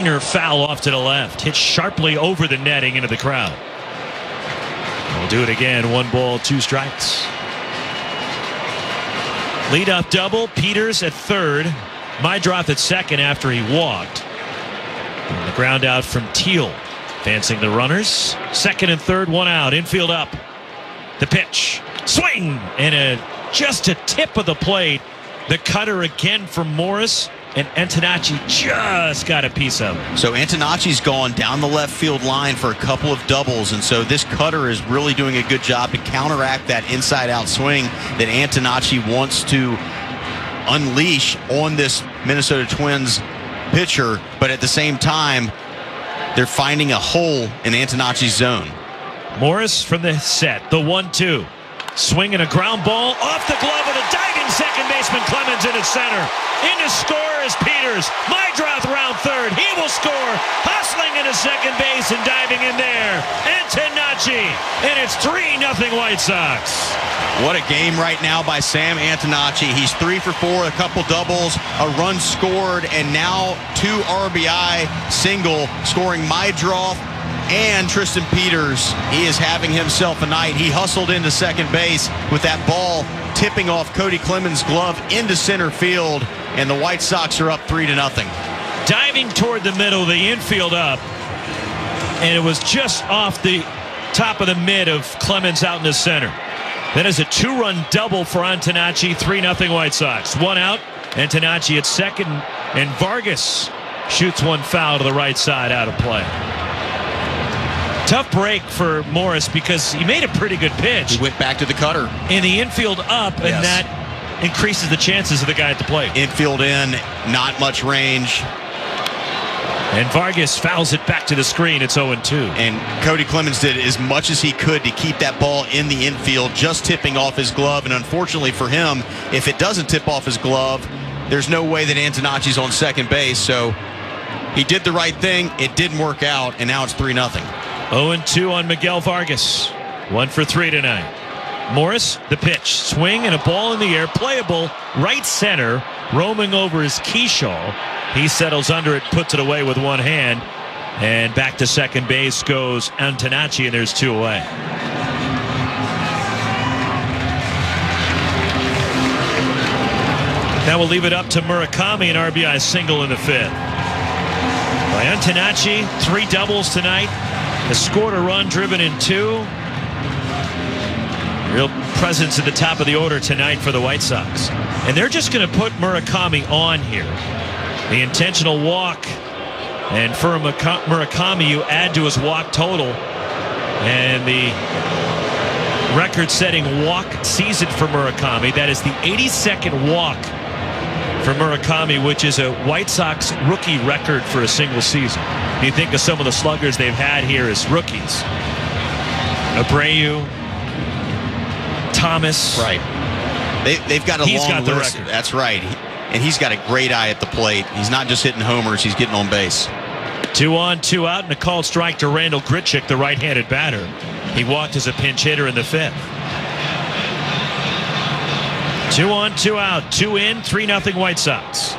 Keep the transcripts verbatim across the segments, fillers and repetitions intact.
Wagner foul off to the left. Hit sharply over the netting into the crowd. We'll do it again. One ball, two strikes. Leadoff double. Peters at third. Meidroth at second after he walked. And the ground out from Teal. Advancing the runners. Second and third, one out. Infield up. The pitch. Swing! And a, just a tip of the plate. The cutter again from Morris. And Antonacci just got a piece of it. So Antonacci's gone down the left field line for a couple of doubles, and so this cutter is really doing a good job to counteract that inside-out swing that Antonacci wants to unleash on this Minnesota Twins pitcher, but at the same time, they're finding a hole in Antonacci's zone. Morris from the set, the one two. Swinging a ground ball off the glove of the diving second baseman Clemens into center. In to score is Peters. Meidroth round third. He will score. Hustling into second base and diving in there. Antonacci. And it's three nothing White Sox. What a game right now by Sam Antonacci. He's three for four, a couple doubles, a run scored, and now two R B I single, scoring Meidroth and Tristan Peters. He is having himself a night. He hustled into second base with that ball tipping off Cody Clemens' glove into center field, and the White Sox are up three to nothing. Diving toward the middle, the infield up, and it was just off the top of the mid of Clemens out in the center. Then is a two-run double for Antonacci, three nothing White Sox. One out, Antonacci at second, and Vargas shoots one foul to the right side out of play. Tough break for Morris because he made a pretty good pitch. He went back to the cutter. In the infield up, and yes. that increases the chances of the guy at the plate. Infield in, not much range. And Vargas fouls it back to the screen. It's oh and two. And Cody Clemens did as much as he could to keep that ball in the infield, just tipping off his glove. And unfortunately for him, if it doesn't tip off his glove, there's no way that Antonacci's on second base. So he did the right thing. It didn't work out, and now it's three nothing. oh and two on Miguel Vargas. One for three tonight. Morris, the pitch. Swing and a ball in the air. Playable right center. Roaming over is Keyshaw. He settles under it, puts it away with one hand. And back to second base goes Antonacci, and there's two away. Now we'll leave it up to Murakami, an R B I single in the fifth. By Antonacci, three doubles tonight. Has scored a run, driven in two. Real presence at the top of the order tonight for the White Sox. And they're just going to put Murakami on here. The intentional walk. And for Murakami, you add to his walk total. And the record-setting walk season for Murakami. That is the eighty-second walk for Murakami, which is a White Sox rookie record for a single season. You think of some of the sluggers they've had here as rookies. Abreu, Thomas. Right. They, they've got a he's long got the list. record. That's right. And he's got a great eye at the plate. He's not just hitting homers, he's getting on base. Two on, two out, and a called strike to Randall Grichuk, the right-handed batter. He walked as a pinch hitter in the fifth. Two on, two out, two in, three nothing White Sox.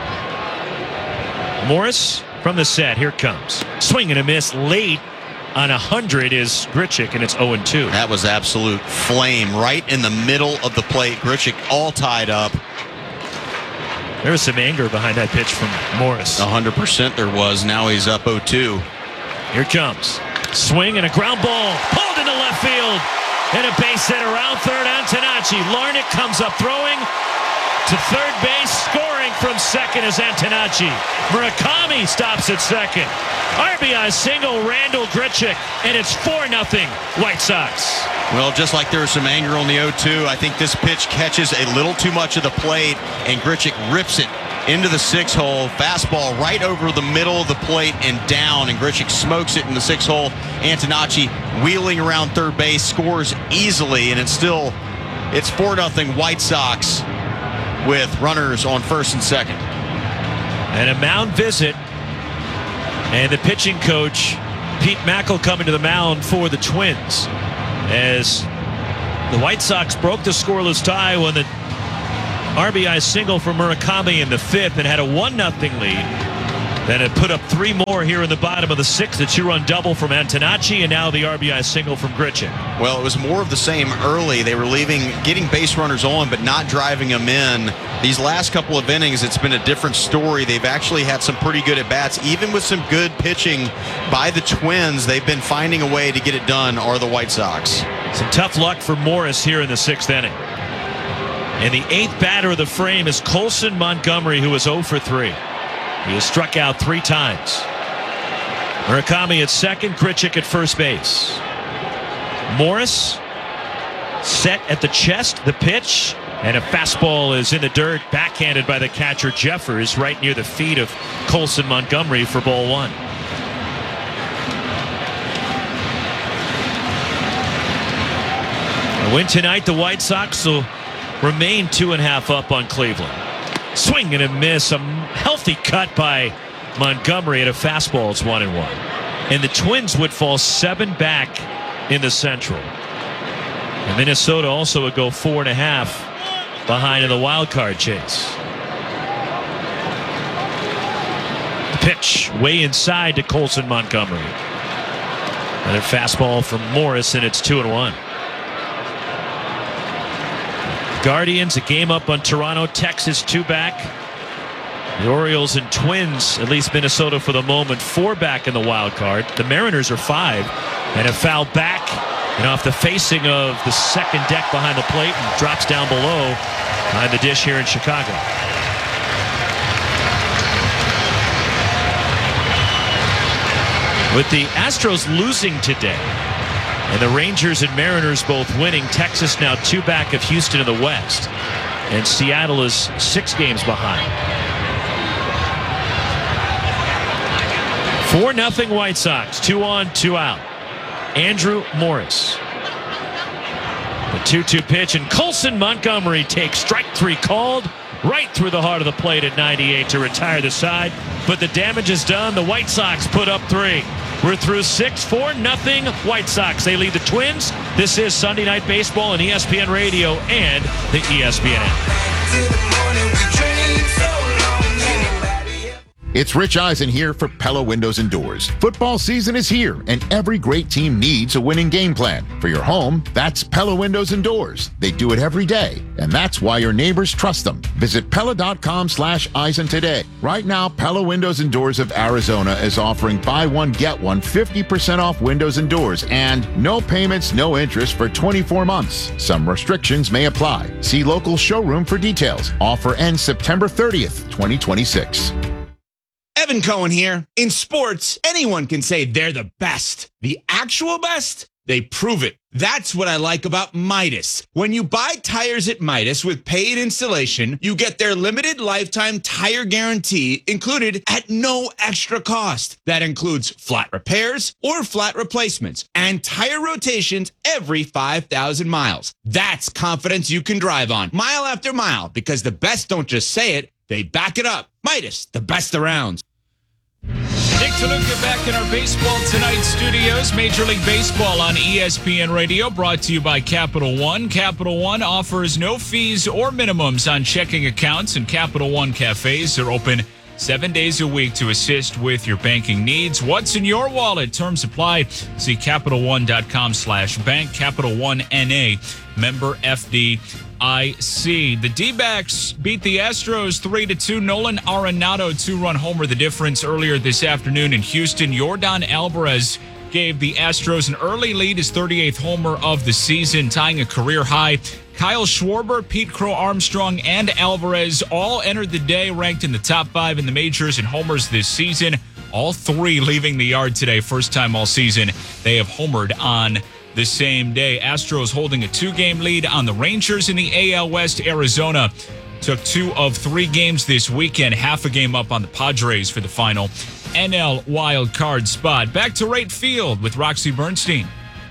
Morris from the set, here comes. Swing and a miss late on one hundred is Grichuk, and it's oh and two. That was absolute flame right in the middle of the plate. Grichuk all tied up. There was some anger behind that pitch from Morris. one hundred percent there was. Now he's up oh two. Here comes. Swing and a ground ball. Pulled into left field. And a base hit around third. Antonacci. Larnach comes up throwing to third base. Scoring from second is Antonacci. Murakami stops at second. R B I single, Randall Grichuk. And it's four nothing White Sox. Well, just like there was some anger on the oh two, I think this pitch catches a little too much of the plate, and Grichuk rips it into the six hole. Fastball right over the middle of the plate and down, and Grichuk smokes it in the six hole. Antonacci wheeling around third base, scores easily, and it's still, it's four nothing White Sox with runners on first and second. And a mound visit, and the pitching coach, Pete Mackel, coming to the mound for the Twins, as the White Sox broke the scoreless tie when the R B I single for Murakami in the fifth and had a one nothing lead. Then it put up three more here in the bottom of the sixth. A two-run double from Antonacci, and now the R B I single from Grichuk. Well, it was more of the same early. They were leaving, getting base runners on, but not driving them in. These last couple of innings, it's been a different story. They've actually had some pretty good at-bats. Even with some good pitching by the Twins, they've been finding a way to get it done, are the White Sox. Some tough luck for Morris here in the sixth inning. And the eighth batter of the frame is Colson Montgomery, who is oh for three. He has struck out three times. Murakami at second, Grichuk at first base. Morris set at the chest, the pitch, and a fastball is in the dirt, backhanded by the catcher Jeffers right near the feet of Colson Montgomery for ball one. A win tonight, the White Sox will remain two and a half up on Cleveland. Swing and a miss. A healthy cut by Montgomery at a fastball. It's one and one. And the Twins would fall seven back in the Central. And Minnesota also would go four and a half behind in the wild card chase. The pitch way inside to Colson Montgomery. Another fastball from Morris, and it's two and one. Guardians, a game up on Toronto. Texas, two back. The Orioles and Twins, at least Minnesota for the moment, four back in the wild card. The Mariners are five, and a foul back and off the facing of the second deck behind the plate and drops down below behind the dish here in Chicago. With the Astros losing today, and the Rangers and Mariners both winning, Texas now two back of Houston in the West. And Seattle is six games behind. four nothing White Sox. Two on, two out. Andrew Morris. The two two pitch, and Colson Montgomery takes strike three called right through the heart of the plate at ninety-eight to retire the side. But the damage is done. The White Sox put up three. We're through six, four nothing White Sox. They lead the Twins. This is Sunday Night Baseball on E S P N Radio and the E S P N app. It's Rich Eisen here for Pella Windows and Doors. Football season is here, and every great team needs a winning game plan. For your home, that's Pella Windows and Doors. They do it every day, and that's why your neighbors trust them. Visit Pella.com slash Eisen today. Right now, Pella Windows and Doors of Arizona is offering buy one, get one, fifty percent off windows and doors, and no payments, no interest for twenty-four months. Some restrictions may apply. See local showroom for details. Offer ends September thirtieth, twenty twenty-six. Evan Cohen here. In sports, anyone can say they're the best. The actual best? They prove it. That's what I like about Midas. When you buy tires at Midas with paid installation, you get their limited lifetime tire guarantee included at no extra cost. That includes flat repairs or flat replacements and tire rotations every five thousand miles. That's confidence you can drive on mile after mile, because the best don't just say it, they back it up. Midas, the best around. Nick Taluka back in our Baseball Tonight studios. Major League Baseball on E S P N Radio, brought to you by Capital One. Capital One offers no fees or minimums on checking accounts, and Capital One cafes are open seven days a week to assist with your banking needs. What's in your wallet? Terms apply. See Capital One dot com slash bank. Capital One N A, member F D I C. The D-backs beat the Astros three to two. Nolan Arenado, two-run homer, the difference earlier this afternoon in Houston. Yordan Alvarez gave the Astros an early lead, his thirty-eighth homer of the season, tying a career high. Kyle Schwarber, Pete Crow Armstrong, and Alvarez all entered the day ranked in the top five in the majors in homers this season. All three leaving the yard today. First time all season they have homered on the same day. Astros holding a two-game lead on the Rangers in the A L West. Arizona took two of three games this weekend, half a game up on the Padres for the final N L wild card spot. Back to right field with Roxy Bernstein.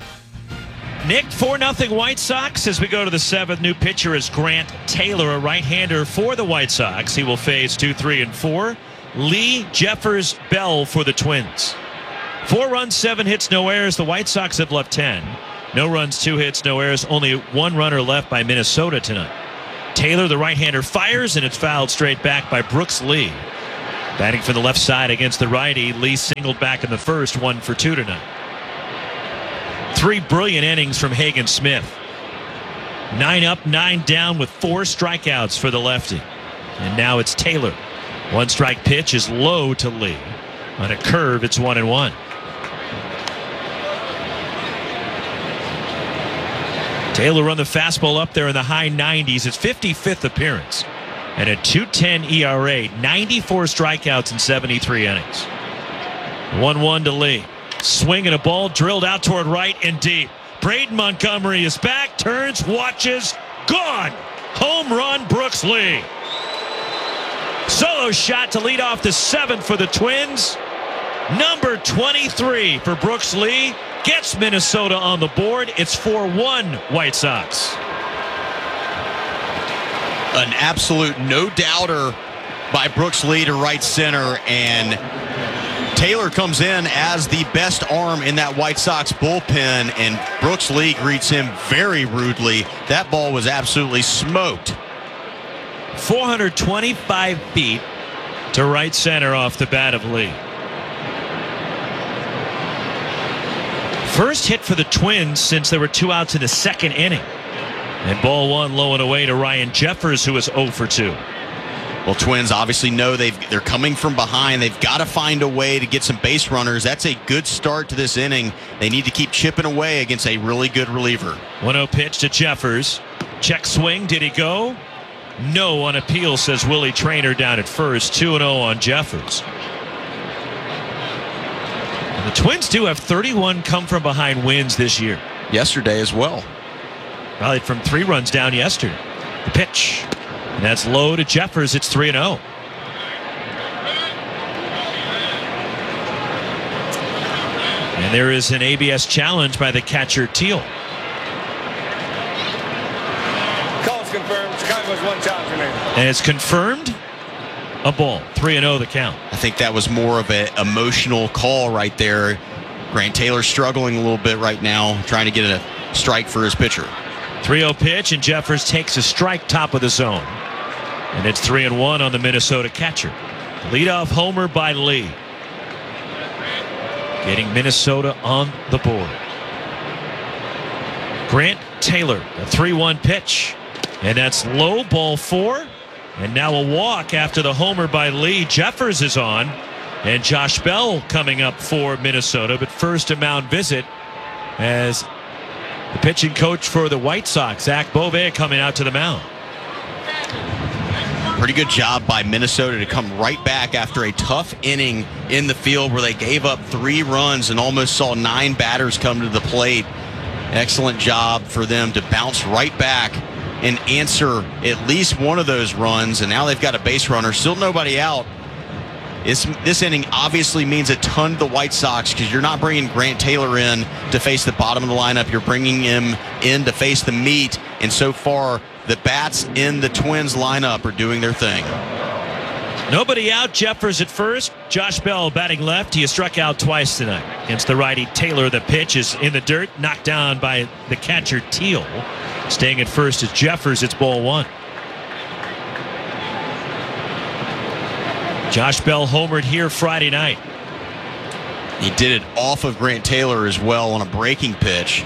Nick, four nothing White Sox as we go to the seventh. New pitcher is Grant Taylor, a right-hander for the White Sox. He will face two, three, and four. Lee Jeffers Bell for the Twins. Four runs, seven hits, no errors. The White Sox have left ten. No runs, two hits, no errors. Only one runner left by Minnesota tonight. Taylor, the right-hander, fires, and it's fouled straight back by Brooks Lee. Batting from the left side against the righty, Lee singled back in the first, one for two tonight. Three brilliant innings from Hagen Smith. Nine up, nine down with four strikeouts for the lefty. And now it's Taylor. One strike pitch is low to Lee. On a curve, it's one and one. Taylor run the fastball up there in the high nineties. It's fifty-fifth appearance. And a two ten E R A, ninety-four strikeouts in seventy-three innings. one one to Lee. Swing and a ball drilled out toward right and deep. Braden Montgomery is back, turns, watches, gone. Home run, Brooks Lee. Solo shot to lead off the seventh for the Twins. Number twenty-three for Brooks Lee gets Minnesota on the board. It's four one White Sox. An absolute no-doubter by Brooks Lee to right center, and Taylor comes in as the best arm in that White Sox bullpen, and Brooks Lee greets him very rudely. That ball was absolutely smoked. four hundred twenty-five feet to right center off the bat of Lee. First hit for the Twins since there were two outs in the second inning. And ball one low and away to Ryan Jeffers, who is oh for two. Well, Twins obviously know they've, they're coming from behind. They've got to find a way to get some base runners. That's a good start to this inning. They need to keep chipping away against a really good reliever. one oh pitch to Jeffers. Check swing. Did he go? No on appeal, says Willie Traynor down at first. two and oh on Jeffers. And the Twins do have thirty-one come from behind wins this year. Yesterday as well. Rallied from three runs down yesterday. The pitch. And that's low to Jeffers. It's three and oh. And there is an A B S challenge by the catcher Teal. Call's confirmed. Chicago's one challenge remaining. And it's confirmed. A ball. three and oh the count. I think that was more of an emotional call right there. Grant Taylor struggling a little bit right now, trying to get a strike for his pitcher. three oh pitch, and Jeffers takes a strike top of the zone. And it's three and one on the Minnesota catcher. Leadoff homer by Lee. Getting Minnesota on the board. Grant Taylor, a three one pitch. And that's low, ball four. And now a walk after the homer by Lee. Jeffers is on. And Josh Bell coming up for Minnesota. But first a mound visit as the pitching coach for the White Sox, Zach Bove, coming out to the mound. Pretty good job by Minnesota to come right back after a tough inning in the field where they gave up three runs and almost saw nine batters come to the plate. Excellent job for them to bounce right back and answer at least one of those runs. And now they've got a base runner, still nobody out. This, this inning obviously means a ton to the White Sox because you're not bringing Grant Taylor in to face the bottom of the lineup. You're bringing him in to face the meat. And so far, the bats in the Twins lineup are doing their thing. Nobody out. Jeffers at first. Josh Bell batting left. He has struck out twice tonight against the righty Taylor. The pitch is in the dirt, knocked down by the catcher Teal. Staying at first is Jeffers. It's ball one. Josh Bell homered here Friday night. He did it off of Grant Taylor as well on a breaking pitch.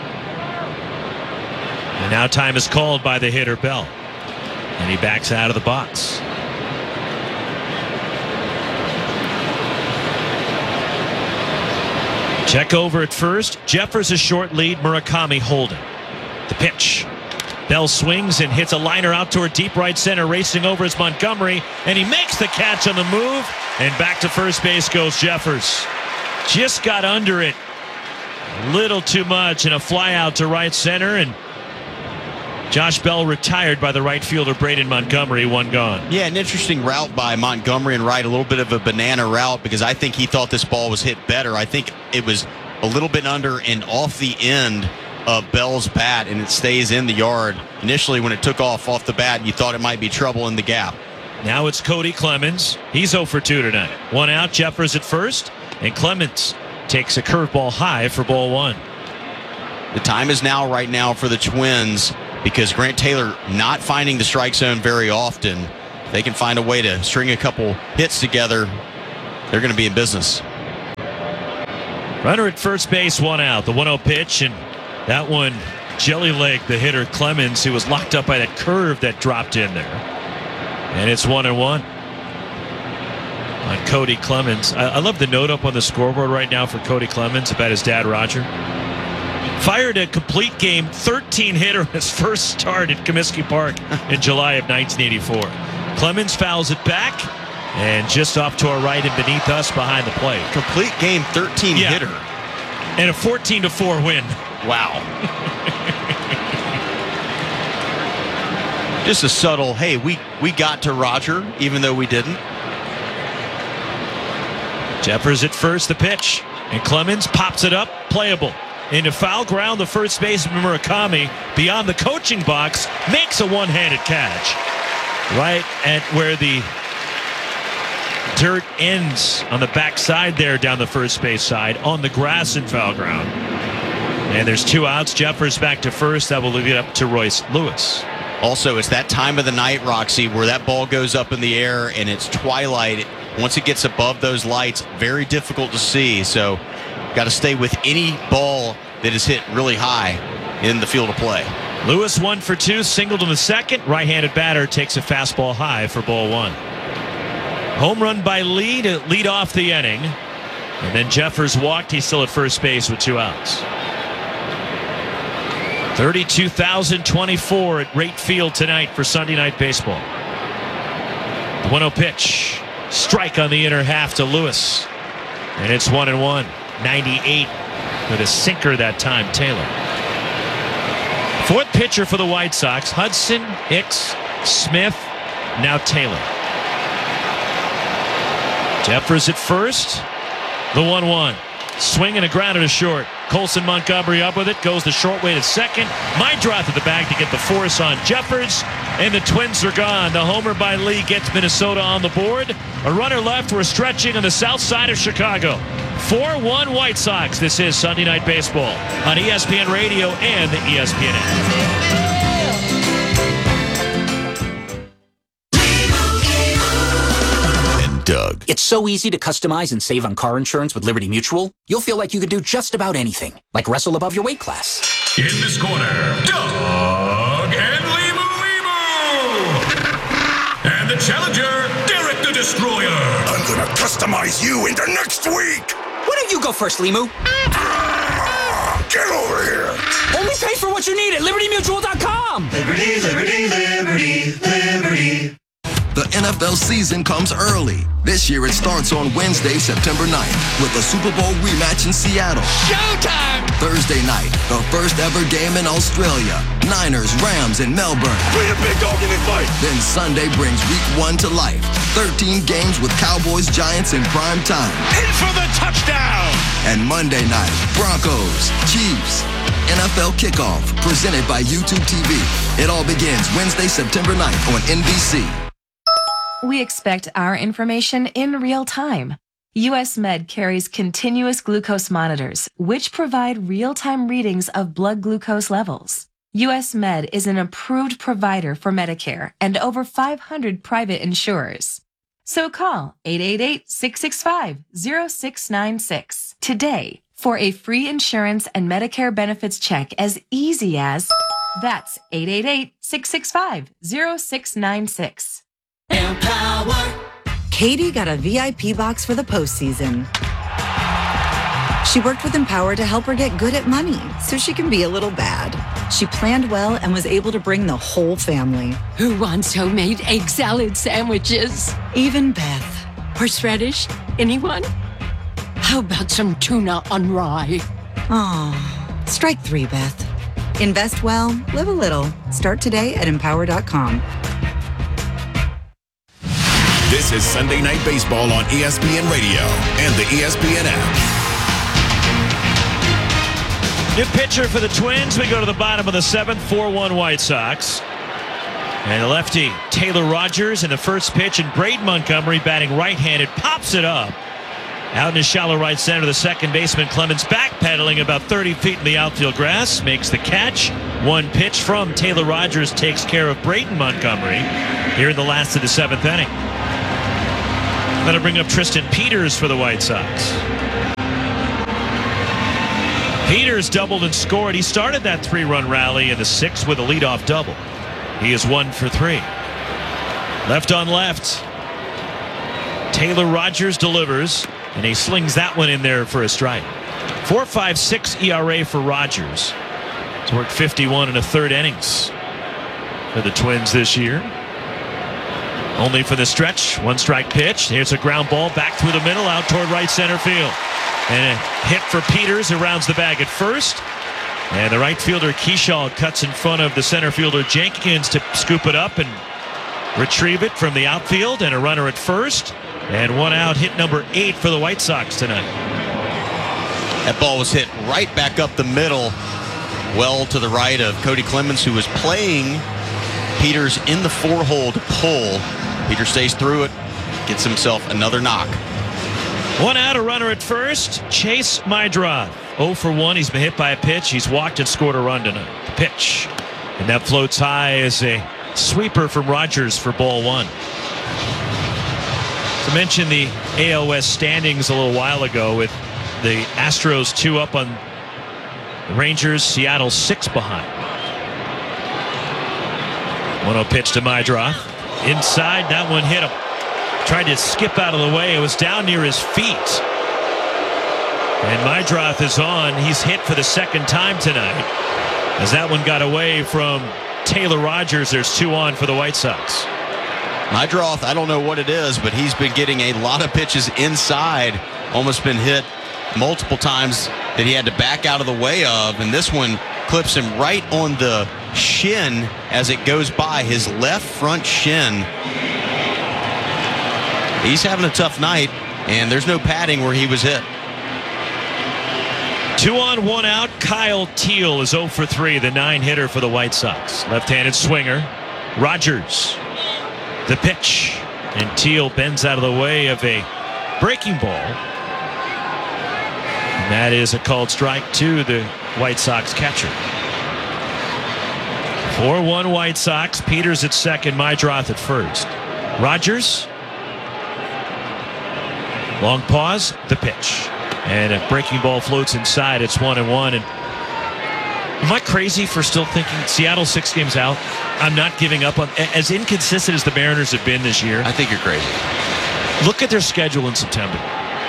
And now time is called by the hitter Bell. And he backs out of the box. Check over at first. Jeffers a short lead. Murakami holding. The pitch. Bell swings and hits a liner out toward deep right center. Racing over is Montgomery. And he makes the catch on the move. And back to first base goes Jeffers. Just got under it. A little too much. And a fly out to right center. And Josh Bell retired by the right fielder Braden Montgomery. One gone. Yeah, an interesting route by Montgomery and right. A little bit of a banana route because I think he thought this ball was hit better. I think it was a little bit under and off the end of Bell's bat, and it stays in the yard. Initially, when it took off off the bat, you thought it might be trouble in the gap. Now it's Cody Clemens. He's oh for two tonight. One out, Jeffers at first, and Clemens takes a curveball high for ball one. The time is now right now for the Twins because Grant Taylor not finding the strike zone very often. If they can find a way to string a couple hits together, they're going to be in business. Runner at first base, one out. The one oh pitch, and that one, jelly leg the hitter Clemens, who was locked up by that curve that dropped in there. And it's one and one on Cody Clemens. I, I love the note up on the scoreboard right now for Cody Clemens about his dad, Roger. Fired a complete game thirteen hitter in his first start at Comiskey Park in July of nineteen eighty-four. Clemens fouls it back, and just off to our right and beneath us behind the plate. Complete game thirteen Yeah. hitter. And a fourteen to four win. Wow. Just a subtle, hey, we, we got to Roger, even though we didn't. Jeffers at first, the pitch. And Clemens pops it up, playable. Into foul ground, the first baseman Murakami, beyond the coaching box, makes a one-handed catch. Right at where the dirt ends on the backside there down the first base side on the grass in foul ground. And there's two outs. Jeffers back to first. That will leave it up to Royce Lewis. Also, it's that time of the night, Roxy, where that ball goes up in the air and it's twilight. Once it gets above those lights, very difficult to see. So, got to stay with any ball that is hit really high in the field of play. Lewis one for two, singled in the second. Right-handed batter takes a fastball high for ball one. Home run by Lee to lead off the inning. And then Jeffers walked. He's still at first base with two outs. thirty-two thousand twenty-four at Rate Field tonight for Sunday Night Baseball. The one oh pitch. Strike on the inner half to Lewis. And it's one and one. ninety-eight with a sinker that time, Taylor. Fourth pitcher for the White Sox. Hudson, Hicks, Smith, now Taylor. Jeffers at first. The one one. Swing and a ground to short. Colson Montgomery up with it. Goes the short way to second. Meidroth at the bag to get the force on Jeffers. And the Twins are gone. The homer by Lee gets Minnesota on the board. A runner left. We're stretching on the south side of Chicago. four one White Sox. This is Sunday Night Baseball on E S P N Radio and the E S P N app. Doug. It's so easy to customize and save on car insurance with Liberty Mutual. You'll feel like you could do just about anything, like wrestle above your weight class. In this corner, Doug and Limu Limu. And the challenger, Derek the Destroyer. I'm gonna customize you into next week. Why don't you go first, Limu? Ah, get over here. Only pay for what you need at Liberty Mutual dot com. Liberty, Liberty, Liberty, Liberty. The N F L season comes early. This year it starts on Wednesday, September ninth with the Super Bowl rematch in Seattle. Showtime! Thursday night, the first ever game in Australia. Niners, Rams in Melbourne. Be a big dog in this fight. Then Sunday brings week one to life. thirteen games with Cowboys, Giants in prime time. In for the touchdown! And Monday night, Broncos, Chiefs. N F L Kickoff, presented by YouTube T V. It all begins Wednesday, September ninth on N B C. We expect our information in real time. U S Med carries continuous glucose monitors, which provide real-time readings of blood glucose levels. U S Med is an approved provider for Medicare and over five hundred private insurers. So call eight eight eight, six six five, zero six nine six today for a free insurance and Medicare benefits check as easy as that's eight eight eight, six six five, zero six nine six. Empower. Katie got a V I P box for the postseason. She worked with Empower to help her get good at money so she can be a little bad. She planned well and was able to bring the whole family. Who wants homemade egg salad sandwiches? Even Beth. Horseradish? Anyone? How about some tuna on rye? Aw, strike three, Beth. Invest well, live a little. Start today at empower dot com. This is Sunday Night Baseball on E S P N Radio and the E S P N app. New pitcher for the Twins. We go to the bottom of the seventh, four one White Sox. And the lefty, Taylor Rogers, in the first pitch, and Braden Montgomery batting right-handed, pops it up. Out in the shallow right center, the second baseman, Clemens, backpedaling about thirty feet in the outfield grass, makes the catch. One pitch from Taylor Rogers takes care of Brayton Montgomery here in the last of the seventh inning. That'll bring up Tristan Peters for the White Sox. Peters doubled and scored. He started that three-run rally in the sixth with a leadoff double. He is one for three. Left on left. Taylor Rogers delivers, and he slings that one in there for a strike. four point five six E R A for Rogers. He's worked fifty-one and a third innings for the Twins this year. Only for the stretch. One strike pitch. Here's a ground ball back through the middle out toward right center field. And a hit for Peters, who rounds the bag at first. And the right fielder Keyshaw cuts in front of the center fielder Jenkins to scoop it up and retrieve it from the outfield. And a runner at first. And one out, hit number eight for the White Sox tonight. That ball was hit right back up the middle, well to the right of Cody Clemens, who was playing Peters in the four-hole to pull. Peters stays through it, gets himself another knock. One out, a runner at first. Chase Meidroth, oh for one. He's been hit by a pitch. He's walked and scored a run tonight. Pitch. And that floats high as a sweeper from Rogers for ball one. To mention the A L West standings a little while ago with the Astros two up on the Rangers, Seattle six behind. one oh pitch to Meidroth. Inside, that one hit him. Tried to skip out of the way. It was down near his feet. And Meidroth is on. He's hit for the second time tonight. As that one got away from Taylor Rogers, there's two on for the White Sox. Meidroth, I don't know what it is, but he's been getting a lot of pitches inside. Almost been hit multiple times that he had to back out of the way of. And this one clips him right on the shin as it goes by, his left front shin. He's having a tough night, and there's no padding where he was hit. Two on, one out. Kyle Teel is oh for three, the nine hitter for the White Sox. Left-handed swinger. Rogers, the pitch. And Teel bends out of the way of a breaking ball. And that is a called strike to the White Sox catcher. four one White Sox. Peters at second, Meidroth at first. Rogers. Long pause, the pitch. And a breaking ball floats inside. It's one and one. And am I crazy for still thinking Seattle six games out? I'm not giving up on, as inconsistent as the Mariners have been this year. I think you're crazy. Look at their schedule in September.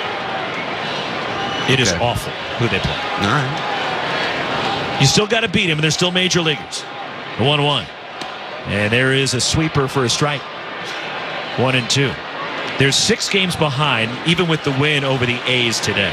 It okay. is awful who they play. All right. You still got to beat them, and they're still major leaguers. The one one. And there is a sweeper for a strike. One and two. They're six games behind, even with the win over the A's today.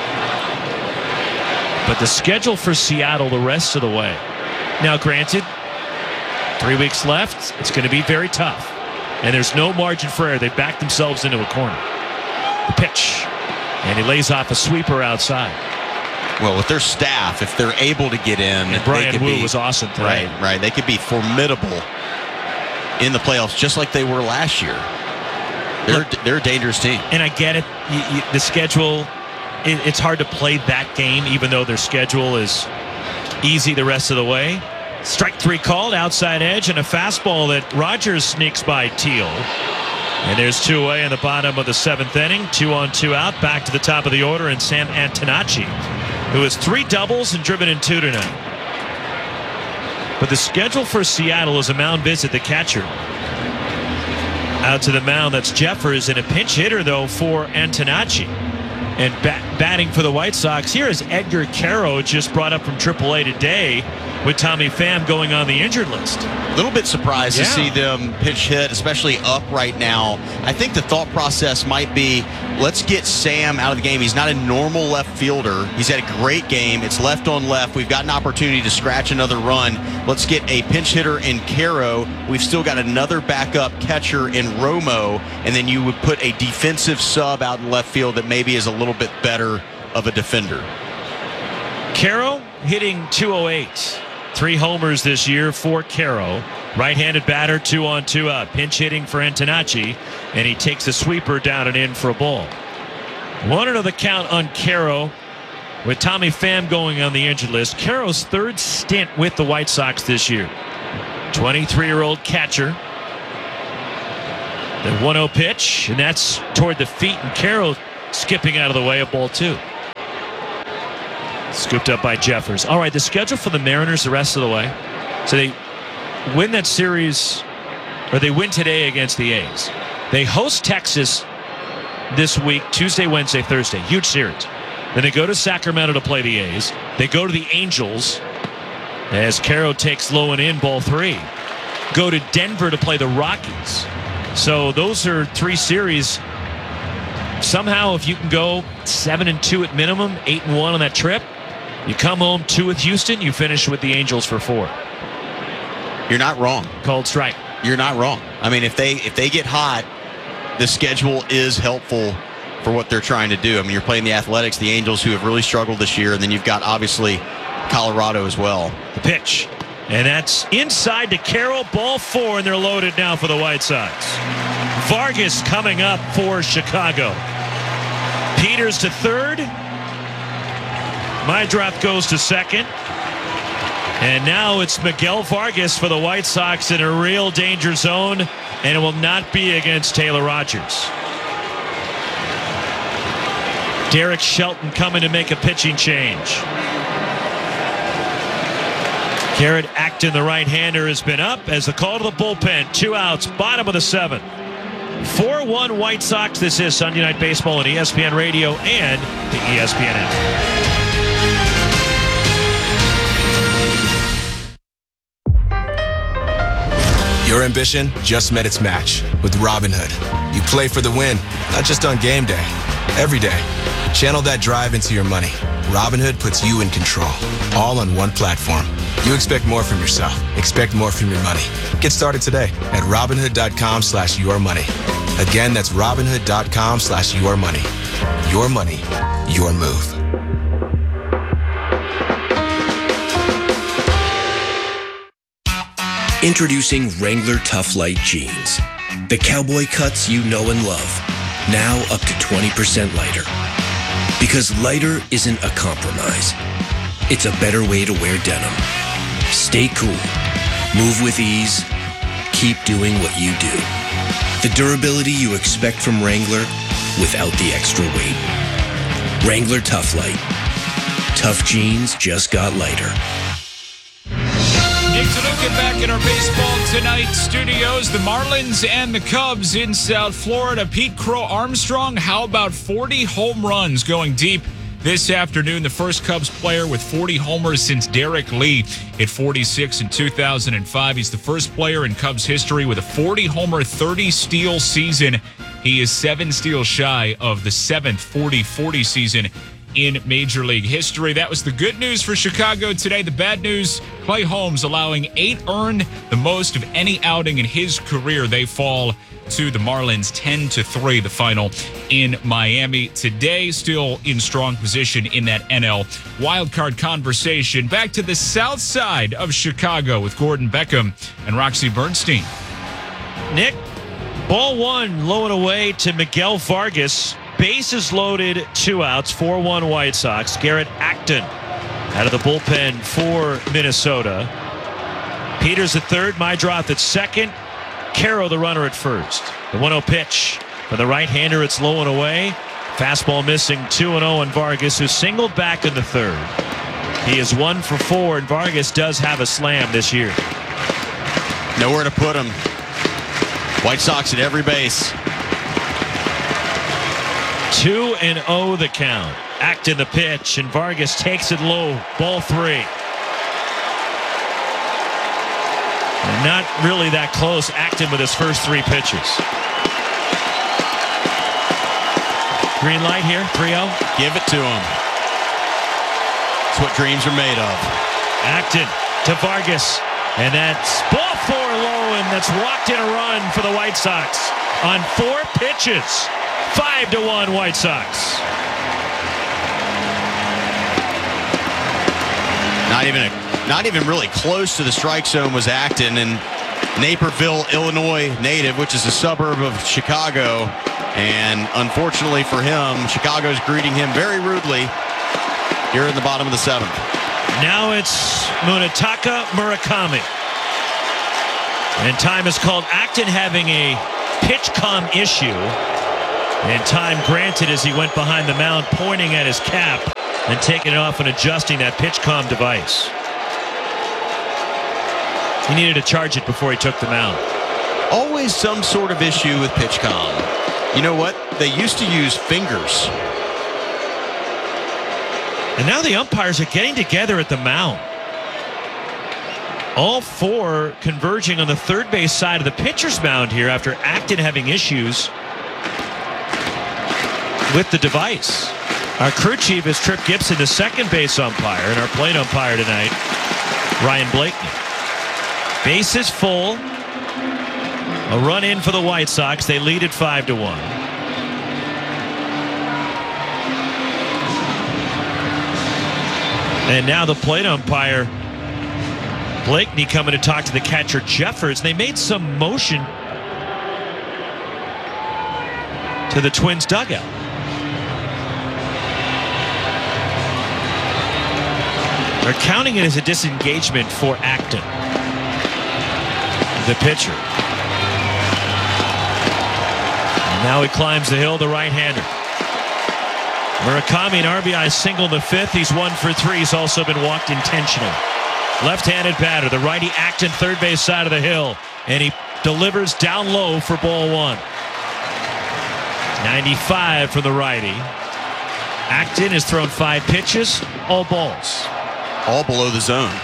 But the schedule for Seattle the rest of the way. Now, granted, three weeks left. It's going to be very tough. And there's no margin for error. They backed themselves into a corner. The pitch. And he lays off a sweeper outside. Well, with their staff, if they're able to get in, and Brian Wu be, was awesome tonight. Right, right. They could be formidable in the playoffs, just like they were last year. They're Look, they're a dangerous team. And I get it. You, you, the schedule, it, it's hard to play that game, even though their schedule is easy the rest of the way. Strike three called, outside edge, and a fastball that Rogers sneaks by Teel. And there's two away in the bottom of the seventh inning. Two on, two out. Back to the top of the order, and Sam Antonacci, who has three doubles and driven in two tonight. But the schedule for Seattle is a mound visit, the catcher. Out to the mound, that's Jeffers, and a pinch hitter, though, for Antonacci. And bat batting for the White Sox here is Edgar Caro, just brought up from triple A today with Tommy Pham going on the injured list. A little bit surprised yeah. to see them pitch hit, especially up right now. I think the thought process might be, let's get Sam out of the game. He's not a normal left fielder. He's had a great game. It's left on left. We've got an opportunity to scratch another run. Let's get a pinch hitter in Caro. We've still got another backup catcher in Romo, and then you would put a defensive sub out in left field that maybe is a little bit better of a defender. Caro hitting two oh eight. Three homers this year for Caro. Right-handed batter, two on, two out. Pinch hitting for Antonacci, and he takes a sweeper down and in for a ball. One to the count on Caro. with Tommy Pham going on the injured list. Caro's third stint with the White Sox this year. twenty-three-year-old catcher. The one oh pitch, and that's toward the feet, and Caro skipping out of the way of ball two. Scooped up by Jeffers. All right, the schedule for the Mariners the rest of the way. So they win that series, or they win today against the A's. They host Texas this week, Tuesday, Wednesday, Thursday. Huge series. Then they go to Sacramento to play the A's. They go to the Angels as Caro takes low and in, ball three. Go to Denver to play the Rockies. So those are three series. Somehow, if you can go seven and two at minimum, eight and one on that trip, you come home two with Houston, you finish with the Angels for four. You're not wrong. Cold strike. You're not wrong. I mean, if they if they get hot, the schedule is helpful for what they're trying to do. I mean, you're playing the Athletics, the Angels, who have really struggled this year, and then you've got obviously Colorado as well. The pitch. And that's inside to Caro, ball four, and they're loaded now for the White Sox. Vargas coming up for Chicago. Peters to third. Meidroth goes to second. And now it's Miguel Vargas for the White Sox in a real danger zone, and it will not be against Taylor Rogers. Derek Shelton coming to make a pitching change. Garrett Acton, the right-hander, has been up as the call to the bullpen. Two outs, bottom of the seventh. four one White Sox. This is Sunday Night Baseball on E S P N Radio and the E S P N app. Your ambition just met its match with Robinhood. You play for the win, not just on game day, every day. Channel that drive into your money. Robinhood puts you in control, all on one platform. You expect more from yourself. Expect more from your money. Get started today at Robinhood.com slash your money. Again, that's Robinhood.com slash your money. Your money, your move. Introducing Wrangler Tough Light Jeans. The cowboy cuts you know and love. Now up to twenty percent lighter. Because lighter isn't a compromise. It's a better way to wear denim. Stay cool. Move with ease. Keep doing what you do. The durability you expect from Wrangler without the extra weight. Wrangler Tough Light. Tough jeans just got lighter. Nick DeLuca back in our Baseball Tonight studios. The Marlins and the Cubs in South Florida. Pete Crow Armstrong, how about forty home runs going deep this afternoon? The first Cubs player with forty homers since Derek Lee at forty-six in two thousand five. He's the first player in Cubs history with a forty homer, thirty steal season. He is seven steals shy of the seventh forty forty season in Major League history. That was the good news for Chicago today. The bad news, Clay Holmes allowing eight earned, the most of any outing in his career. They fall to the Marlins ten to three, the final in Miami today. Still in strong position in that N L wildcard conversation. Back to the south side of Chicago with Gordon Beckham and Roxy Bernstein. Nick, ball one, low and away to Miguel Vargas. Bases loaded, two outs, four one White Sox. Garrett Acton out of the bullpen for Minnesota. Peters at third, Meidroth at second. Caro the runner at first. The one oh pitch for the right-hander, it's low and away. Fastball missing, two and oh on Vargas, who singled back in the third. He is one for four, and Vargas does have a slam this year. Nowhere to put him. White Sox at every base. two and oh the count. Acton the pitch, and Vargas takes it low. Ball three. And not really that close. Acton with his first three pitches. Green light here, three oh. Give it to him. That's what dreams are made of. Acton to Vargas. And that's ball four low, and that's walked in a run for the White Sox on four pitches. Five to one White Sox. Not even a, not even really close to the strike zone was Acton, and Naperville, Illinois native, which is a suburb of Chicago. And unfortunately for him, Chicago's greeting him very rudely. here in the bottom of the seventh. Now it's Munetaka Murakami. And time is called. Acton having a pitch comm issue. And time granted as he went behind the mound, pointing at his cap and taking it off and adjusting that pitch comm device. He needed to charge it before he took the mound. Always some sort of issue with pitch comm. You know what? They used to use fingers. And now the umpires are getting together at the mound. All four converging on the third base side of the pitcher's mound here after Acton having issues with the device. Our crew chief is Trip Gibson, the second base umpire, and our plate umpire tonight, Ryan Blakeney. Base is full. A run in for the White Sox. They lead it five to one. And now the plate umpire, Blakeney, coming to talk to the catcher, Jeffers. They made some motion to the Twins dugout. They're counting it as a disengagement for Acton, the pitcher. And now he climbs the hill, the right-hander. Murakami, an R B I single in the fifth. He's one for three. He's also been walked intentionally. Left-handed batter, the righty Acton, third base side of the hill. And he delivers down low for ball one. ninety-five for the righty. Acton has thrown five pitches, all balls. All below the zone.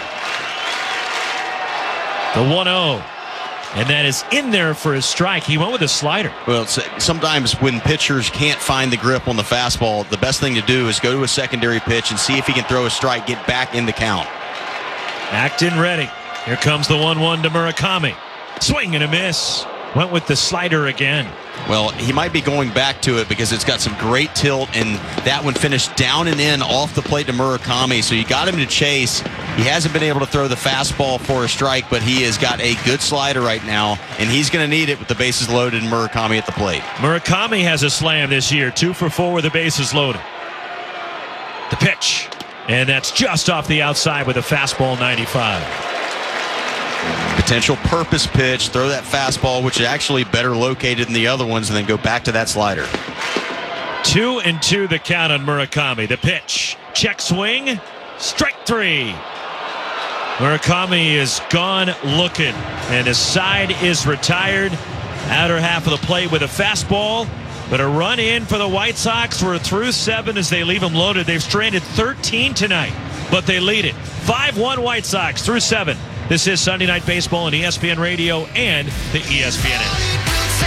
The one oh. And that is in there for his strike. He went with a slider. Well, sometimes when pitchers can't find the grip on the fastball, the best thing to do is go to a secondary pitch and see if he can throw a strike, get back in the count. Acton ready. Here comes the one one to Murakami. Swing and a miss. Went with the slider again. Well, he might be going back to it because it's got some great tilt, and that one finished down and in off the plate to Murakami. So you got him to chase. He hasn't been able to throw the fastball for a strike, but he has got a good slider right now, and he's going to need it with the bases loaded and Murakami at the plate. Murakami has a slam this year, two for four with the bases loaded. The pitch, and that's just off the outside with a fastball ninety-five. Potential purpose pitch, throw that fastball, which is actually better located than the other ones, and then go back to that slider. Two and two the count on Murakami. The pitch, check swing, strike three. Murakami is gone looking, and his side is retired. Outer half of the plate with a fastball, but a run in for the White Sox. We're through seven as they leave them loaded. They've stranded thirteen tonight, but they lead it. five one White Sox through seven. This is Sunday Night Baseball on E S P N Radio and the E S P N app.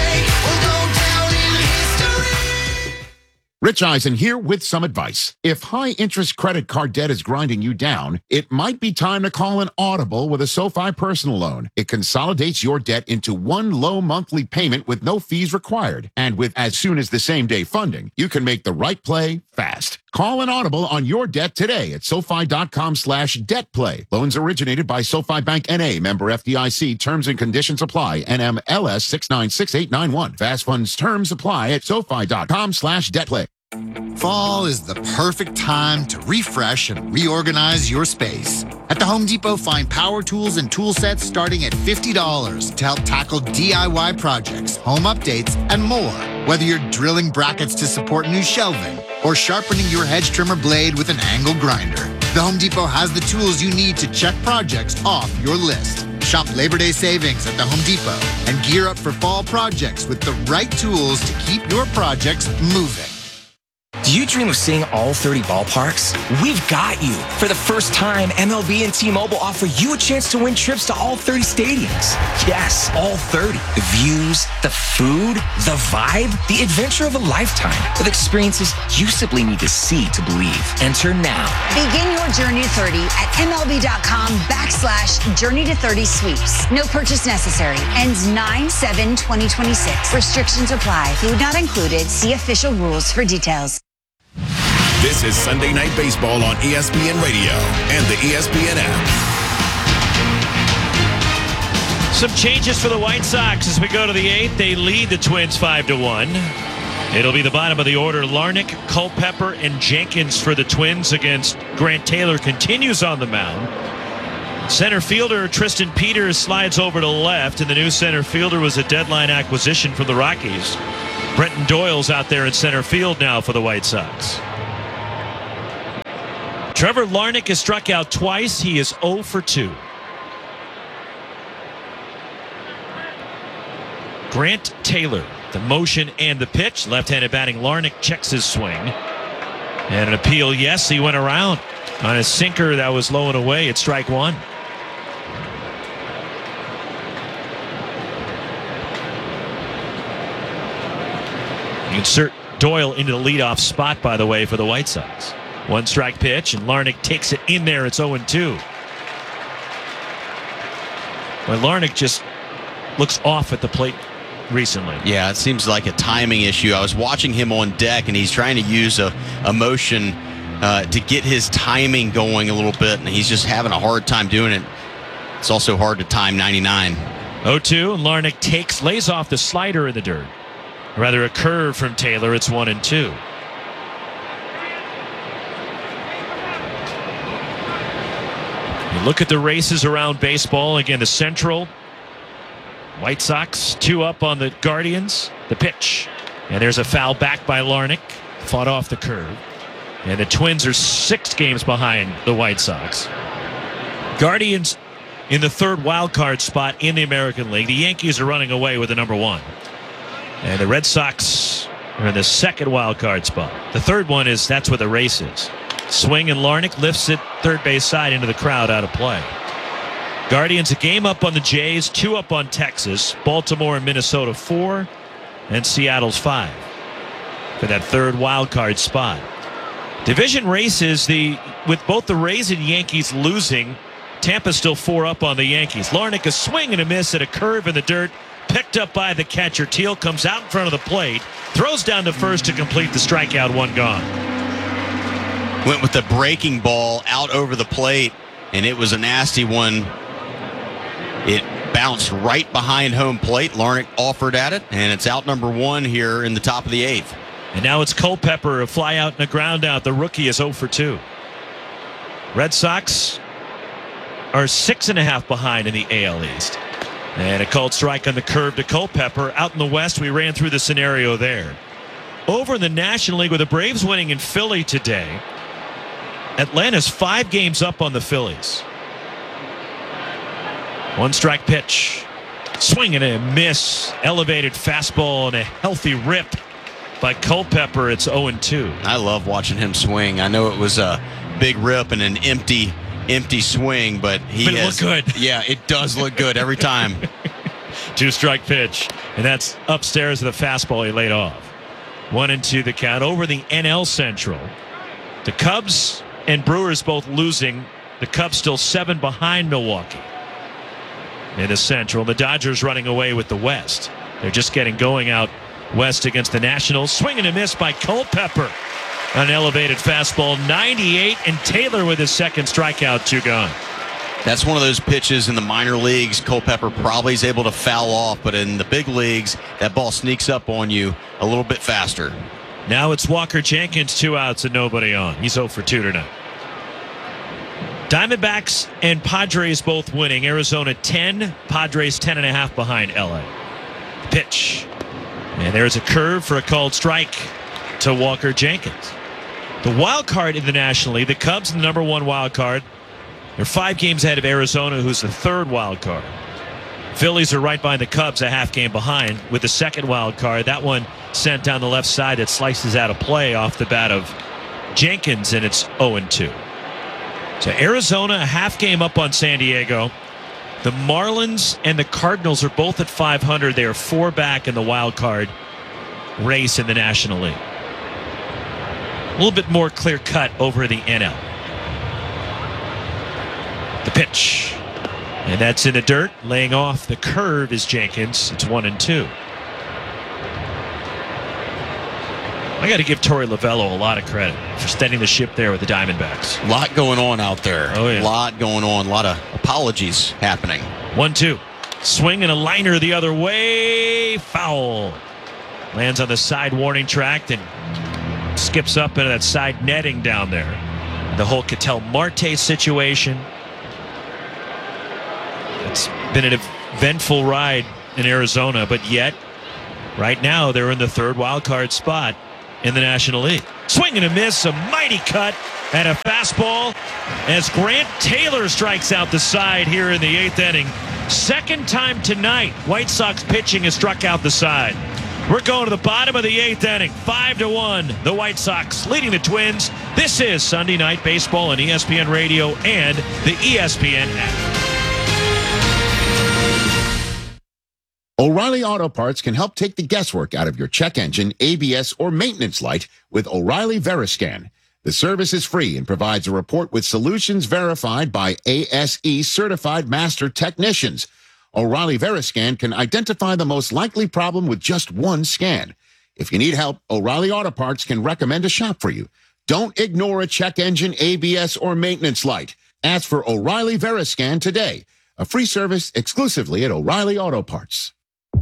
Rich Eisen here with some advice. If high-interest credit card debt is grinding you down, it might be time to call an Audible with a SoFi personal loan. It consolidates your debt into one low monthly payment with no fees required. And with as soon as the same-day funding, you can make the right play fast. Call an Audible on your debt today at SoFi.com slash debt play. Loans originated by SoFi Bank N A, member F D I C. Terms and conditions apply. N M L S six nine six eight nine one. Fast funds terms apply at SoFi.com slash debt play. Fall is the perfect time to refresh and reorganize your space. At the Home Depot, find power tools and tool sets starting at fifty dollars to help tackle D I Y projects, home updates, and more. Whether you're drilling brackets to support new shelving or sharpening your hedge trimmer blade with an angle grinder, the Home Depot has the tools you need to check projects off your list. Shop Labor Day savings at the Home Depot and gear up for fall projects with the right tools to keep your projects moving. Do you dream of seeing all thirty ballparks? We've got you. For the first time, M L B and T-Mobile offer you a chance to win trips to all thirty stadiums. Yes, all thirty. The views, the food, the vibe, the adventure of a lifetime with experiences you simply need to see to believe. Enter now. Begin your journey to thirty at MLB.com backslash journey to thirty sweeps. No purchase necessary. Ends nine seven twenty twenty-six. Restrictions apply. Food not included. See official rules for details. This is Sunday Night Baseball on E S P N Radio and the E S P N app. Some changes for the White Sox as we go to the eighth. They lead the Twins five to one. It'll be the bottom of the order. Larnach, Culpepper, and Jenkins for the Twins against Grant Taylor continues on the mound. Center fielder Tristan Peters slides over to the left, and the new center fielder was a deadline acquisition from the Rockies. Brenton Doyle's out there in center field now for the White Sox. Trevor Larnach has struck out twice. He is oh for two. Grant Taylor, the motion and the pitch. Left-handed batting Larnach checks his swing. And an appeal, yes, he went around on a sinker that was low and away at strike one. You insert Doyle into the leadoff spot, by the way, for the White Sox. One strike pitch, and Larnach takes it in there. It's oh and two. Well, Larnach just looks off at the plate recently. Yeah, it seems like a timing issue. I was watching him on deck, and he's trying to use a, a motion uh, to get his timing going a little bit, and he's just having a hard time doing it. It's also hard to time ninety-nine. oh two, and Larnach takes, lays off the slider in the dirt. Rather a curve from Taylor. It's one and two. You look at the races around baseball. Again, the Central. White Sox two up on the Guardians. The pitch. And there's a foul back by Larnach. Fought off the curve. And the Twins are six games behind the White Sox. Guardians in the third wild card spot in the American League. The Yankees are running away with the number one. And the Red Sox are in the second wild card spot. The third one is, that's where the race is. Swing, and Larnach lifts it third base side into the crowd, out of play. Guardians a game up on the Jays, two up on Texas. Baltimore and Minnesota four, and Seattle's five for that third wild card spot. Division races, the with both the Rays and Yankees losing, Tampa's still four up on the Yankees. Larnach a swing and a miss at a curve in the dirt. Picked up by the catcher. Teal comes out in front of the plate, throws down to first to complete the strikeout, one gone. Went with the breaking ball out over the plate, and it was a nasty one. It bounced right behind home plate. Larnach offered at it, and it's out number one here in the top of the eighth. And now it's Culpepper, a fly out and a ground out. The rookie is oh for two. Red Sox are six and a half behind in the A L East. And a called strike on the curve to Culpepper. Out in the West, we ran through the scenario there. Over in the National League, with the Braves winning in Philly today, Atlanta's five games up on the Phillies. One strike pitch. Swing and a miss. Elevated fastball and a healthy rip by Culpepper. It's oh and two. I love watching him swing. I know it was a big rip and an empty empty swing, but he but it has, looked good. Yeah, it does look good every time. Two strike pitch, and that's upstairs of the fastball he laid off. One and two the count. Over the N L Central, the Cubs and Brewers both losing. The Cubs still seven behind Milwaukee in the Central. The Dodgers running away with the West. They're just getting going out west against the Nationals. Swing and a miss by Culpepper. An elevated fastball, ninety-eight, and Taylor with his second strikeout, two gone. That's one of those pitches in the minor leagues Culpepper probably is able to foul off, but in the big leagues, that ball sneaks up on you a little bit faster. Now it's Walker Jenkins, two outs and nobody on. He's oh for two tonight. Diamondbacks and Padres both winning. Arizona ten, Padres ten and a half behind L A. Pitch. And there's a curve for a called strike to Walker Jenkins. The wild card in the National League, the Cubs, the number one wild card. They're five games ahead of Arizona, who's the third wild card. Phillies are right behind the Cubs, a half game behind with the second wild card. That one sent down the left side that slices out of play off the bat of Jenkins, and it's oh and two. So Arizona, a half game up on San Diego. The Marlins and the Cardinals are both at five hundred. They are four back in the wild card race in the National League. A little bit more clear cut over the N L. The pitch. And that's in the dirt. Laying off the curve is Jenkins. It's one and two. I got to give Torey Lovullo a lot of credit for steadying the ship there with the Diamondbacks. A lot going on out there. Oh, yeah. A lot going on. A lot of apologies happening. One two. Swing and a liner the other way. Foul. Lands on the side warning track, then skips up into that side netting down there. The whole Ketel Marte situation. It's been an eventful ride in Arizona, but yet, right now, they're in the third wild card spot in the National League. Swing and a miss, a mighty cut, and a fastball as Grant Taylor strikes out the side here in the eighth inning. Second time tonight, White Sox pitching has struck out the side. We're going to the bottom of the eighth inning, five to one. The White Sox leading the Twins. This is Sunday Night Baseball on E S P N Radio and the E S P N app. O'Reilly Auto Parts can help take the guesswork out of your check engine, A B S, or maintenance light with O'Reilly Veriscan. The service is free and provides a report with solutions verified by A S E certified master technicians. O'Reilly Veriscan can identify the most likely problem with just one scan. If you need help, O'Reilly Auto Parts can recommend a shop for you. Don't ignore a check engine, A B S, or maintenance light. Ask for O'Reilly Veriscan today. A free service exclusively at O'Reilly Auto Parts.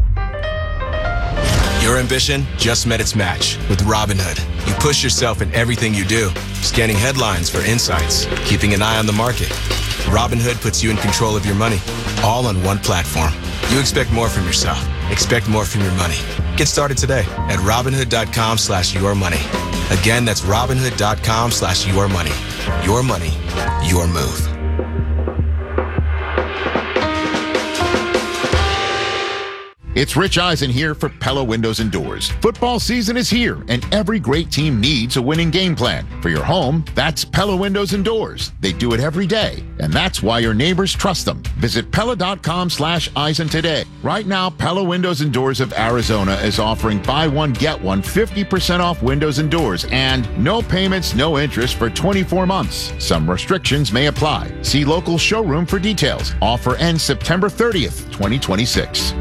Your ambition just met its match with Robinhood. You push yourself in everything you do, scanning headlines for insights, keeping an eye on the market. Robinhood puts you in control of your money, all on one platform. You expect more from yourself. Expect more from your money. Get started today at Robinhood.com slash your money. Again, that's Robinhood.com slash your money. Your money, your move. It's Rich Eisen here for Pella Windows and Doors. Football season is here, and every great team needs a winning game plan. For your home, that's Pella Windows and Doors. They do it every day, and that's why your neighbors trust them. Visit Pella.com slash Eisen today. Right now, Pella Windows and Doors of Arizona is offering buy one, get one fifty percent off windows and doors, and no payments, no interest for twenty-four months. Some restrictions may apply. See local showroom for details. Offer ends September thirtieth, twenty twenty-six.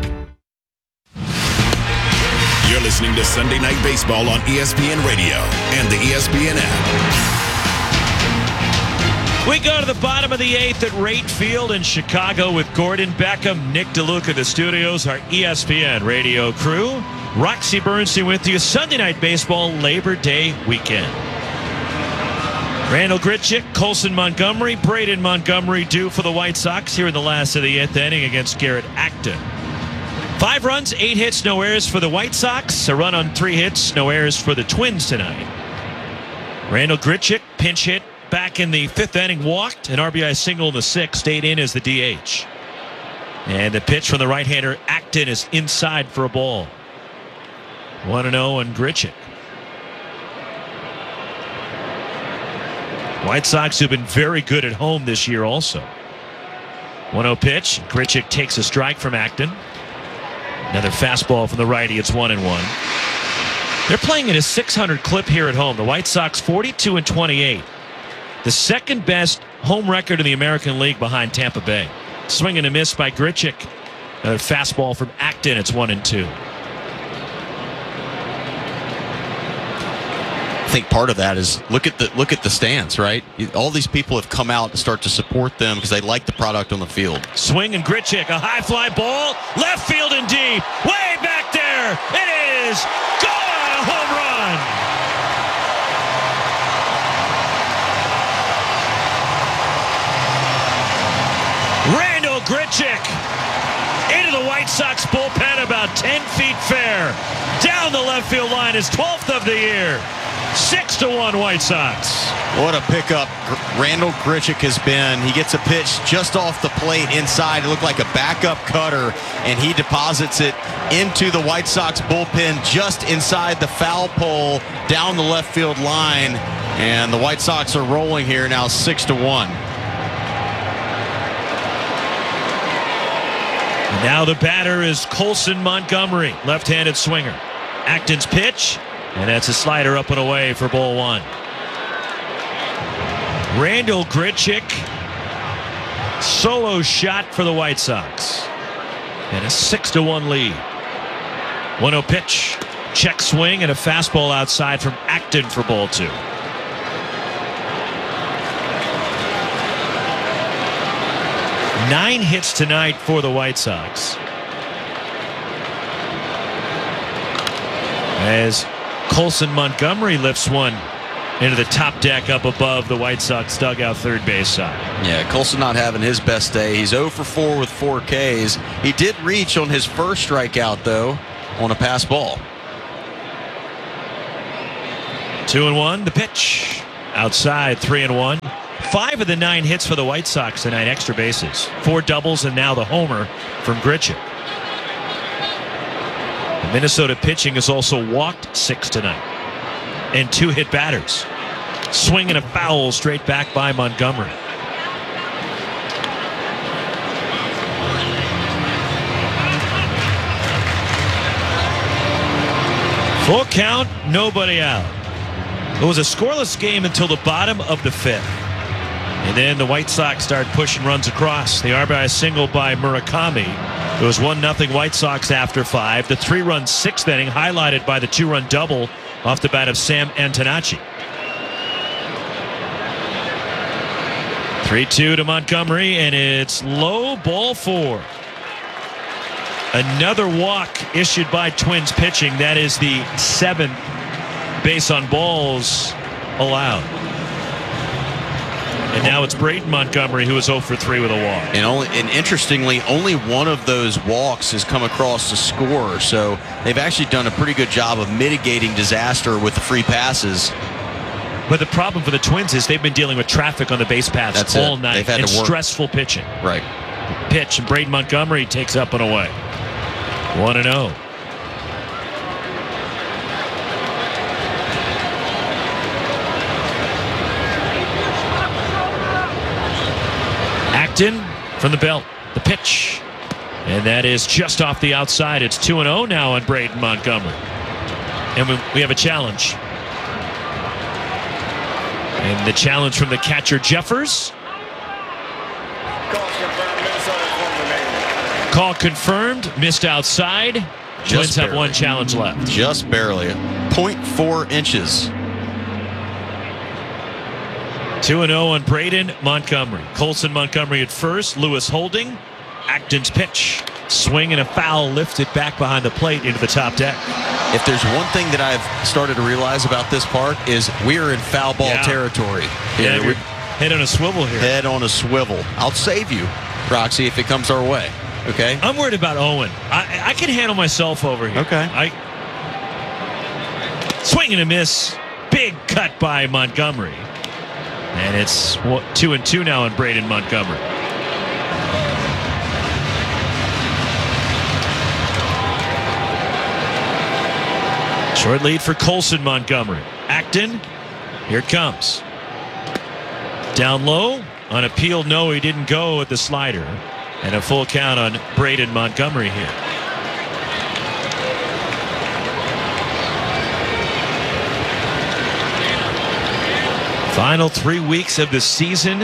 You're listening to Sunday Night Baseball on E S P N Radio and the E S P N app. We go to the bottom of the eighth at Rate Field in Chicago with Gordon Beckham, Nick DeLuca, the studios, our E S P N radio crew. Roxy Bernstein with you. Sunday Night Baseball, Labor Day weekend. Randall Grichuk, Colson Montgomery, Braden Montgomery due for the White Sox here in the last of the eighth inning against Garrett Acton. Five runs, eight hits, no errors for the White Sox. A run on three hits, no errors for the Twins tonight. Randall Grichuk, pinch hit, back in the fifth inning, walked. An R B I single in the sixth, stayed in as the D H. And the pitch from the right-hander, Acton, is inside for a ball. one and oh on Grichuk. White Sox who've been very good at home this year also. one oh pitch. Grichuk takes a strike from Acton. Another fastball from the righty. It's one and one. They're playing at a six hundred clip here at home. The White Sox forty-two and twenty-eight. The second best home record in the American League behind Tampa Bay. Swing and a miss by Grichuk. Another fastball from Acton. It's one and two. I think part of that is look at the look at the stands, right? All these people have come out to start to support them because they like the product on the field. Swing and Grichuk, a high fly ball, left field and deep, way back there. It is gone, a home run. Randall Grichuk into the White Sox bullpen about ten feet fair. Down the left field line, his twelfth of the year. Six to one White Sox. What a pickup Randall Grichuk has been. He gets a pitch just off the plate inside. It looked like a backup cutter, and he deposits it into the White Sox bullpen just inside the foul pole down the left field line. And the White Sox are rolling here now six to one. Now the batter is Colson Montgomery, left-handed swinger. Acton's pitch. And that's a slider up and away for ball one. Randall Grichuk, solo shot for the White Sox. And a six to one lead. one oh pitch, check swing, and a fastball outside from Acton for ball two. Nine hits tonight for the White Sox. as Colson Montgomery lifts one into the top deck up above the White Sox dugout third base side. Yeah, Colson not having his best day. He's oh for four with four Ks. He did reach on his first strikeout, though, on a pass ball. Two and one, the pitch. Outside, three and one. Five of the nine hits for the White Sox tonight, extra bases. Four doubles and now the homer from Grichuk. The Minnesota pitching has also walked six tonight. And two hit batters. Swing and a foul straight back by Montgomery. Full count, nobody out. It was a scoreless game until the bottom of the fifth. And then the White Sox start pushing runs across. The R B I single by Murakami. It was one nothing White Sox after five. The three-run sixth inning highlighted by the two-run double off the bat of Sam Antonacci. three two to Montgomery, and it's low, ball four. Another walk issued by Twins pitching. That is the seventh base on balls allowed. And now it's Braden Montgomery who is oh for three with a walk. And only, and interestingly, only one of those walks has come across the scorer. So they've actually done a pretty good job of mitigating disaster with the free passes. But the problem for the Twins is they've been dealing with traffic on the base paths That's all it. night. They've had and to work. Stressful pitching. Right. Pitch, and Braden Montgomery takes up and away. one and oh. Acton from the belt. The pitch. And that is just off the outside. It's two and oh now on Braden Montgomery. And we, we have a challenge. And the challenge from the catcher, Jeffers. Call confirmed. Missed outside. Twins have one challenge left. Just barely. point four inches. two and oh on Braden Montgomery. Colson Montgomery at first. Lewis holding. Acton's pitch. Swing and a foul lifted back behind the plate into the top deck. If there's one thing that I've started to realize about this park is we are in foul ball Yeah. territory. Yeah, we we're head on a swivel here. Head on a swivel. I'll save you, Roxy, if it comes our way. Okay? I'm worried about Owen. I, I can handle myself over here. Okay. I swing and a miss. Big cut by Montgomery. And it's what, two and two now on Braden Montgomery. Short lead for Colson Montgomery. Acton, here it comes. Down low, on appeal, no, he didn't go at the slider. And a full count on Braden Montgomery here. Final three weeks of the season.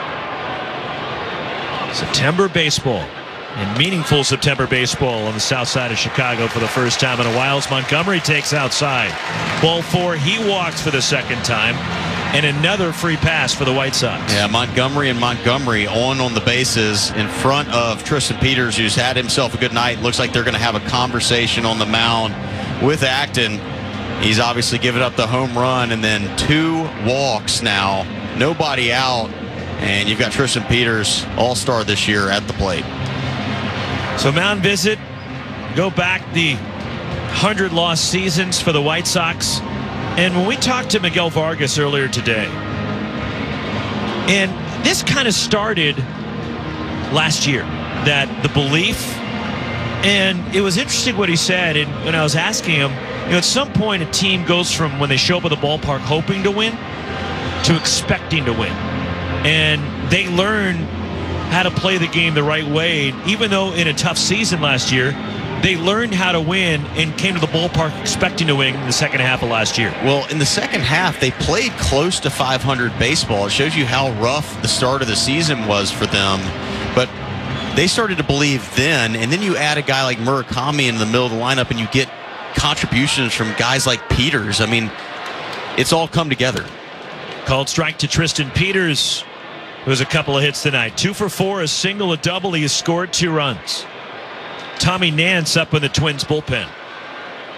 September baseball. And meaningful September baseball on the south side of Chicago for the first time in a while. As Montgomery takes outside. Ball four, he walks for the second time. And another free pass for the White Sox. Yeah, Montgomery and Montgomery on on the bases in front of Tristan Peters, who's had himself a good night. Looks like they're going to have a conversation on the mound with Acton. He's obviously given up the home run, and then two walks now. Nobody out. And you've got Tristan Peters, all-star this year, at the plate. So mound visit, go back the one hundred lost seasons for the White Sox. And when we talked to Miguel Vargas earlier today, and this kind of started last year, that the belief, and it was interesting what he said. And when I was asking him, you know, at some point a team goes from when they show up at the ballpark hoping to win to expecting to win. And they learn how to play the game the right way. Even though in a tough season last year, they learned how to win and came to the ballpark expecting to win in the second half of last year. Well, in the second half, they played close to five hundred baseball. It shows you how rough the start of the season was for them. But they started to believe then, and then you add a guy like Murakami in the middle of the lineup, and you get contributions from guys like Peters. I mean, it's all come together. Called strike to Tristan Peters, who has a couple of hits tonight. Two for four, a single, a double. He has scored two runs. Tommy Nance up in the Twins bullpen.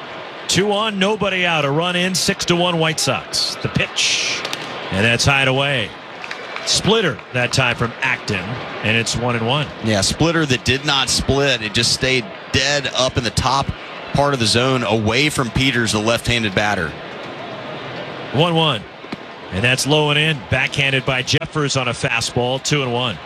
Two on, nobody out. A run in, six to one White Sox. The pitch, and that's high and away. Splitter that time from Acton, and it's one and one. Yeah, splitter that did not split. It just stayed dead up in the top part of the zone, away from Peters, the left-handed batter. one one, and that's low and in. Backhanded by Jeffers on a fastball. Two and one.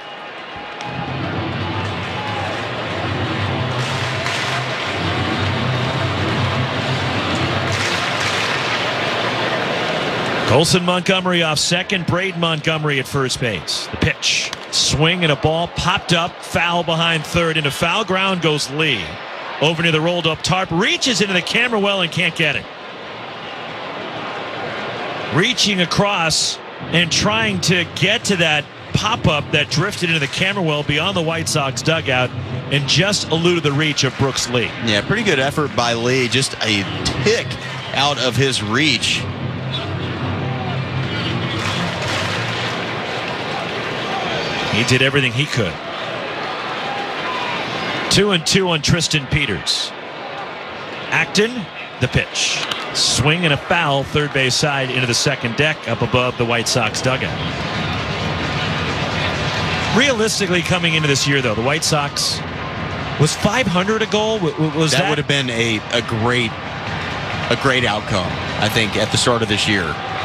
Colson Montgomery off second. Braden Montgomery at first base. The pitch. Swing and a ball popped up. Foul behind third. Into foul ground goes Lee. Over near the rolled up tarp. Reaches into the camera well and can't get it. Reaching across and trying to get to that pop-up that drifted into the camera well beyond the White Sox dugout and just eluded the reach of Brooks Lee. Yeah, pretty good effort by Lee. Just a tick out of his reach. He did everything he could. Two and two on Tristan Peters. Acton, the pitch. Swing and a foul, third base side into the second deck up above the White Sox dugout. Realistically, coming into this year, though, the White Sox, was five hundred a goal? Was that, that would have been a, a great a great outcome, I think, at the start of this year.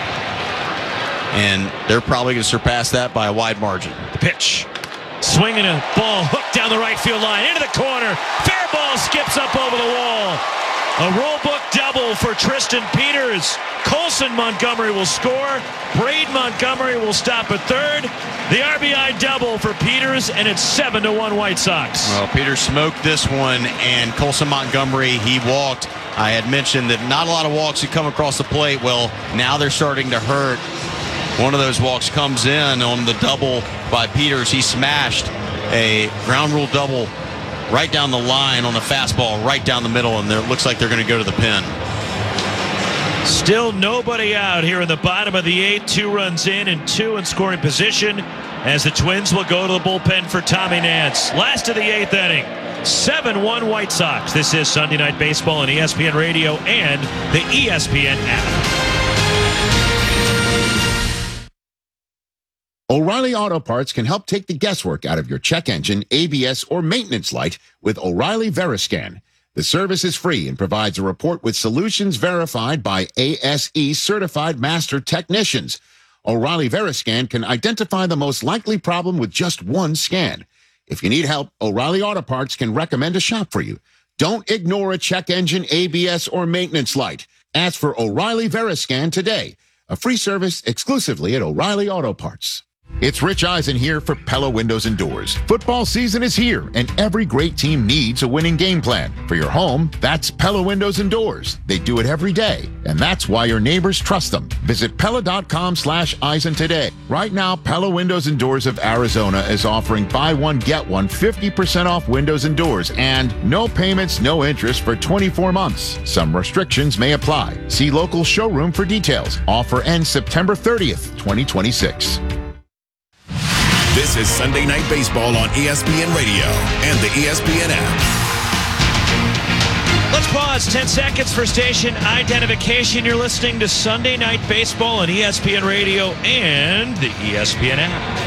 And they're probably going to surpass that by a wide margin. The pitch. Swing and a ball hooked down the right field line into the corner. Fair ball skips up over the wall. A roll book double for Tristan Peters. Colson Montgomery will score. Braden Montgomery will stop at third. The R B I double for Peters, and it's seven to one White Sox. Well, Peters smoked this one, and Colson Montgomery, he walked. I had mentioned that not a lot of walks had come across the plate. Well, now they're starting to hurt. One of those walks comes in on the double by Peters. He smashed a ground rule double right down the line on the fastball, right down the middle, and it looks like they're going to go to the pin. Still nobody out here in the bottom of the eighth. Two runs in and two in scoring position as the Twins will go to the bullpen for Tommy Nance. Last of the eighth inning. seven one White Sox. This is Sunday Night Baseball on E S P N Radio and the E S P N app. O'Reilly Auto Parts can help take the guesswork out of your check engine, A B S, or maintenance light with O'Reilly Veriscan. The service is free and provides a report with solutions verified by A S E certified master technicians. O'Reilly Veriscan can identify the most likely problem with just one scan. If you need help, O'Reilly Auto Parts can recommend a shop for you. Don't ignore a check engine, A B S, or maintenance light. Ask for O'Reilly Veriscan today. A free service exclusively at O'Reilly Auto Parts. It's Rich Eisen here for Pella Windows and Doors. Football season is here, and every great team needs a winning game plan. For your home, that's Pella Windows and Doors. They do it every day, and that's why your neighbors trust them. Visit Pella.com slash Eisen today. Right now, Pella Windows and Doors of Arizona is offering buy one, get one, fifty percent off windows and doors, and no payments, no interest for twenty-four months. Some restrictions may apply. See local showroom for details. Offer ends September thirtieth, twenty twenty-six. This is Sunday Night Baseball on E S P N Radio and the E S P N app. Let's pause ten seconds for station identification. You're listening to Sunday Night Baseball on E S P N Radio and the E S P N app.